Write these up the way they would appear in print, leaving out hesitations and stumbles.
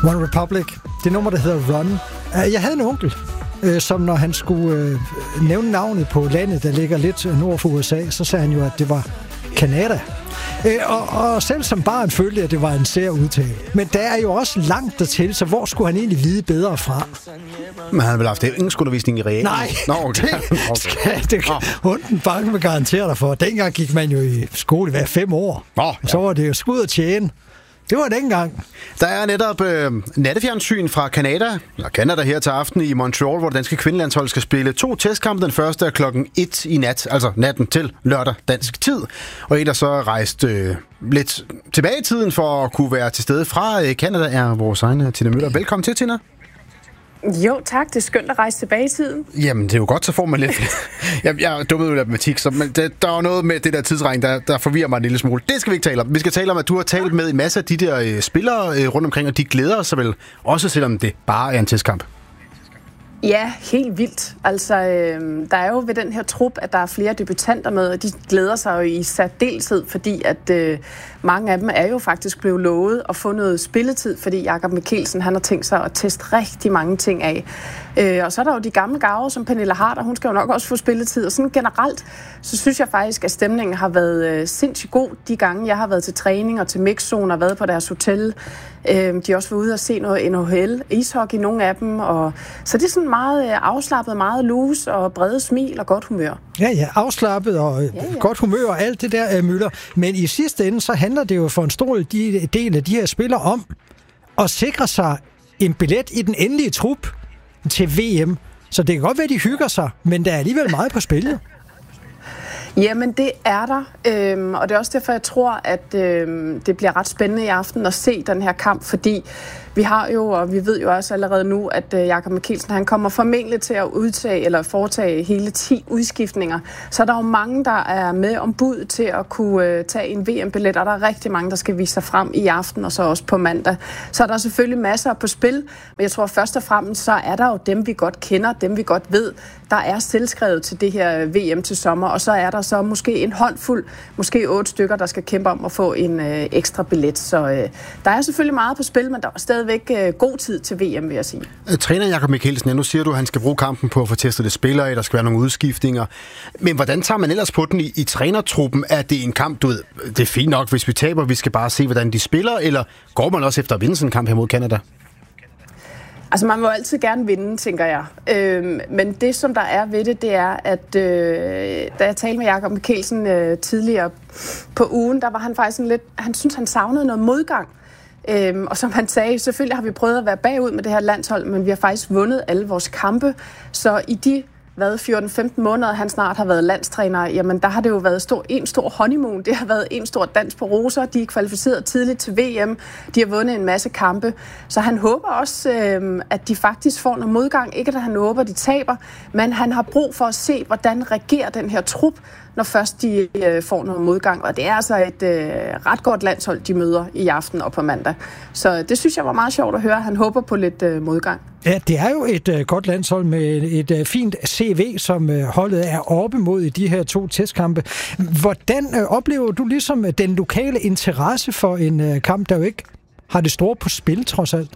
One Republic. Det nummer, der hedder Run. Jeg havde en onkel, som når han skulle nævne navnet på landet, der ligger lidt nord for USA, så sagde han jo, at det var Canada. Og selv som barn følte jeg, at det var en sær udtale. Men der er jo også langt dertil, så hvor skulle han egentlig vide bedre fra? Men han havde vel haft engelskundervisning i realen? Nej, Nå, okay. det hunden bange med garantere dig for. Dengang gik man jo i skole hver 5 år. Og så var det jo skud og tjene. Det var dengang. Der er netop nattefjernsyn fra Canada her til aften i Montreal, hvor det danske kvindelandshold skal spille 2 testkampe. Den første er klokken 1 i nat, altså natten til lørdag dansk tid. Og en, der så er rejst lidt tilbage i tiden for at kunne være til stede fra Canada, er vores egen Tina Møller. Velkommen til, Tina. Jo, tak. Det er skønt at rejse tilbage i tiden. Jamen, det er jo godt, så får man lidt... jeg er dummet ud af matematik, men der er noget med det der tidsregning, der forvirrer mig en lille smule. Det skal vi ikke tale om. Vi skal tale om, at du har talt med en masse af de der spillere rundt omkring, og de glæder sig vel også, selvom det bare er en testkamp. Ja, helt vildt. Altså, der er jo ved den her trup, at der er flere debutanter med, og de glæder sig jo i særdeleshed, fordi at mange af dem er jo faktisk blevet lovet at få noget spilletid, fordi Jakob Mikkelsen, han har tænkt sig at teste rigtig mange ting af. Og så er der jo de gamle garver, som Pernille Harder, hun skal jo nok også få spilletid. Og sådan generelt, så synes jeg faktisk, at stemningen har været sindssygt god de gange, jeg har været til træning og til mixzone og været på deres hotel. De har også været ude og se noget NHL, ishockey, nogle af dem. Og så det er sådan meget afslappet, meget loose og brede smil og godt humør. Ja, afslappet og godt humør og alt det der, Møller. Men i sidste ende, så handler det jo for en stor del af de her spillere om at sikre sig en billet i den endelige trup til VM. Så det kan godt være, at de hygger sig, men der er alligevel meget på spil. Jamen, det er der, og det er også derfor, jeg tror, at det bliver ret spændende i aften at se den her kamp, fordi vi har jo, og vi ved jo også allerede nu, at Jakob Mikkelsen, han kommer formentlig til at foretage hele 10 udskiftninger. Så der er jo mange, der er med ombud til at kunne tage en VM-billet, og der er rigtig mange, der skal vise sig frem i aften, og så også på mandag. Så er der selvfølgelig masser på spil, men jeg tror først og fremmest, så er der jo dem, vi godt kender, dem vi godt ved, der er selvskrevet til det her VM til sommer, og så er der så måske en håndfuld, måske 8 stykker, der skal kæmpe om at få en ekstra billet. Så der er selvfølgelig meget på spil, men der er stadigvæk god tid til VM, vil jeg sige. Træner Jakob Mikkelsen, nu siger du, at han skal bruge kampen på at få testet det spillere, der skal være nogle udskiftninger. Men hvordan tager man ellers på den i trænertruppen? Er det en kamp, du ved, det er fint nok, hvis vi taber, vi skal bare se, hvordan de spiller, eller går man også efter at vinde sådan en kamp her mod Canada? Altså, man må altid gerne vinde, tænker jeg. Men det, som der er ved det, det er, at da jeg talte med Jakob Mikkelsen tidligere på ugen, der var han faktisk han synes, han savnede noget modgang. Og som han sagde, selvfølgelig har vi prøvet at være bagud med det her landshold, men vi har faktisk vundet alle vores kampe. Så i de 14-15 måneder, han snart har været landstræner, jamen der har det jo været en stor honeymoon. Det har været en stor dans på roser. De er kvalificeret tidligt til VM. De har vundet en masse kampe. Så han håber også, at de faktisk får noget modgang. Ikke at han håber, de taber, men han har brug for at se, hvordan reagerer den her trup, når først de får noget modgang. Og det er altså et ret godt landshold, de møder i aften og på mandag. Så det synes jeg var meget sjovt at høre. Han håber på lidt modgang. Ja, det er jo et godt landshold med et fint CV, som holdet er oppe mod i de her 2 testkampe. Hvordan oplever du ligesom den lokale interesse for en kamp, der jo ikke har det store på spil, trods alt?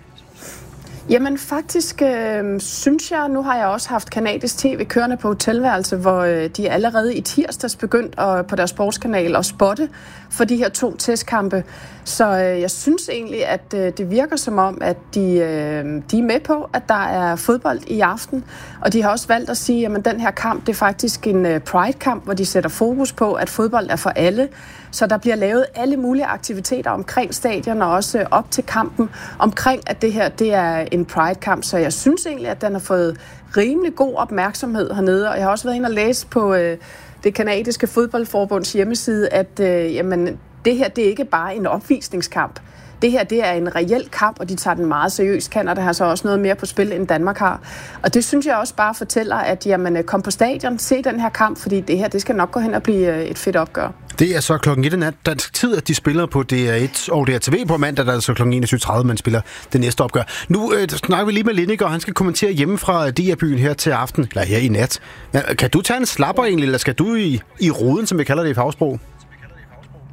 Jamen faktisk synes jeg, nu har jeg også haft kanadisk tv kørende på hotelværelse, hvor de allerede i tirsdags begyndt på deres sportskanal at spotte for de her 2 testkampe. Så jeg synes egentlig, at det virker som om, at de er med på, at der er fodbold i aften. Og de har også valgt at sige, at den her kamp, det er faktisk en Pride-kamp, hvor de sætter fokus på, at fodbold er for alle. Så der bliver lavet alle mulige aktiviteter omkring stadion og også op til kampen, omkring at det her det er en Pride-kamp. Så jeg synes egentlig, at den har fået rimelig god opmærksomhed hernede. Og jeg har også været inde og læse på det kanadiske fodboldforbunds hjemmeside, at det her det er ikke bare en opvisningskamp. Det her, det er en reel kamp, og de tager den meget seriøst. Canada har så også noget mere på spil, end Danmark har. Og det synes jeg også bare fortæller, at kom på stadion, se den her kamp, fordi det her, det skal nok gå hen og blive et fedt opgør. Det er så klokken 1 nat dansk tid, at de spiller på DR1 og DRTV på mandag, der er så klokken 21.30, man spiller det næste opgør. Nu snakker vi lige med Lineker, og han skal kommentere hjemme fra DR-byen her til aften, eller her i nat. Kan du tage en slapper egentlig, eller skal du i roden, som vi kalder det i fagsprog?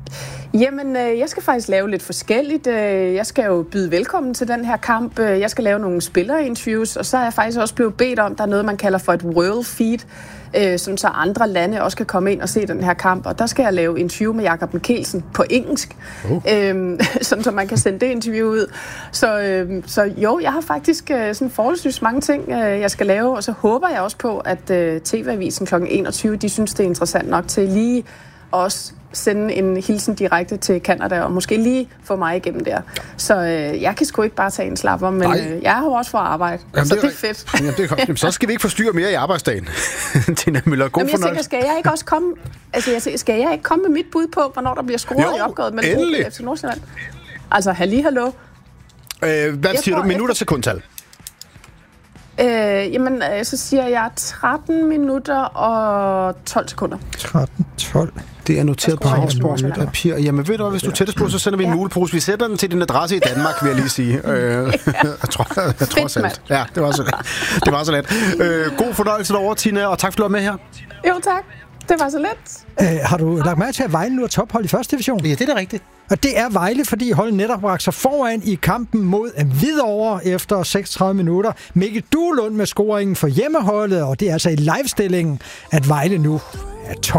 Jamen, jeg skal faktisk lave lidt forskelligt. Jeg skal jo byde velkommen til den her kamp. Jeg skal lave nogle spillerinterviews, og så er jeg faktisk også blevet bedt om, der er noget, man kalder for et world feed, som så andre lande også kan komme ind og se den her kamp. Og der skal jeg lave interview med Jakob Mikkelsen på engelsk, sådan så man kan sende det interview ud. Så jo, jeg har faktisk sådan forholdsvis mange ting, jeg skal lave, og så håber jeg også på, at TV-avisen kl. 21, de synes, det er interessant nok til lige også sende en hilsen direkte til Canada, og måske lige få mig igennem der. Så jeg kan sgu ikke bare tage en slap om, men jeg har også for at arbejde. Jamen, så det er fedt. Jamen, det er godt. Jamen, så skal vi ikke forstyrre mere i arbejdsdagen. Tina Müller, god fornøjelse. Skal jeg ikke også komme? Skal jeg ikke komme med mit bud på, hvornår der bliver scoret i opgøret mellem OB og FC Nordsjælland? Altså, hallo. Hvad siger du? Minutter, sekundtal? Jamen, så siger jeg 13 minutter og 12 sekunder. 13-12. Det er noteret på Havsborgs papir. Jamen ved du, hvis du er tættest på, så sender vi en mulepose. Vi sætter den til din adresse i Danmark, vil jeg lige sige. Jeg tror selv. Ja, det var så let. God fornøjelse derovre, Tina, og tak for at du var med her. Jo, tak. Det var så let. Har du lagt mærke til, at Vejle nu er tophold i første division? Ja, det er da rigtigt. Og det er Vejle, fordi holdet netop bragte sig foran i kampen mod Hvidovre efter 36 minutter. Mikkel Duelund med scoringen for hjemmeholdet, og det er altså i livestillingen, at Vejle nu er top.